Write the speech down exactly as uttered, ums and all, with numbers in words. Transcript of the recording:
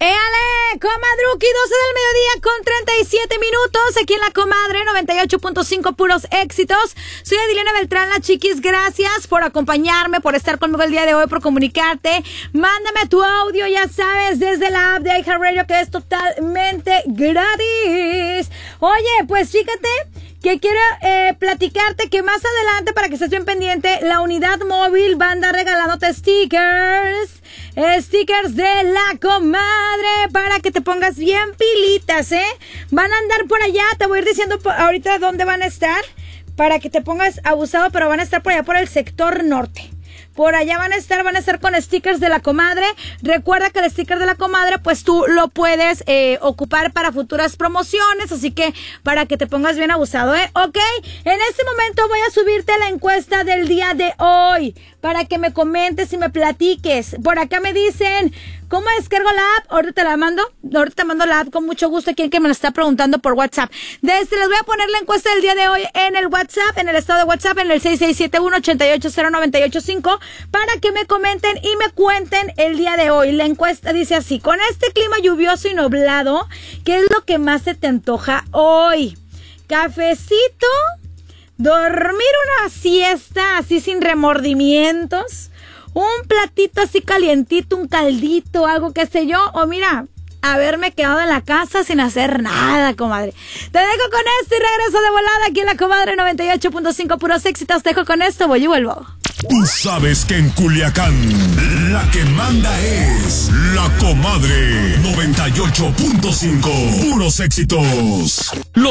¡Éale! Comadruki, doce del mediodía con treinta y siete minutos. Aquí en La Comadre, noventa y ocho punto cinco, puros éxitos. Soy Adilena Beltrán, la chiquis. Gracias por acompañarme, por estar conmigo el día de hoy, por comunicarte. Mándame tu audio, ya sabes, desde la app de iHeartRadio, que es totalmente gratis. Oye, pues fíjate que quiero eh, platicarte que más adelante, para que estés bien pendiente, la unidad móvil va a andar regalándote stickers. Eh, stickers de La Comadre para que te pongas bien pilitas, ¿eh? Van a andar por allá, te voy a ir diciendo por, ahorita dónde van a estar para que te pongas abusado, pero van a estar por allá por el sector norte. Por allá van a estar, van a estar con stickers de La Comadre. Recuerda que el sticker de La Comadre, pues tú lo puedes eh, ocupar para futuras promociones, así que para que te pongas bien abusado, ¿eh? Ok, en este momento voy a subirte la encuesta del día de hoy, para que me comentes y me platiques. Por acá me dicen, ¿cómo descargo la app? Ahorita te la mando, ahorita te mando la app con mucho gusto. Quien que me lo está preguntando por WhatsApp. Desde les voy a poner la encuesta del día de hoy en el WhatsApp, en el estado de WhatsApp, en el seis seis siete uno, ocho ocho cero, nueve ocho cinco, para que me comenten y me cuenten el día de hoy. La encuesta dice así: con este clima lluvioso y nublado, ¿qué es lo que más se te antoja hoy? ¿Cafecito? ¿Dormir una siesta así sin remordimientos? ¿Un platito así calientito, un caldito, algo qué sé yo? O mira, haberme quedado en la casa sin hacer nada, comadre. Te dejo con esto y regreso de volada aquí en La Comadre noventa y ocho punto cinco, puros éxitos. Te dejo con esto, voy y vuelvo. Tú sabes que en Culiacán la que manda es La Comadre noventa y ocho punto cinco, puros éxitos. Los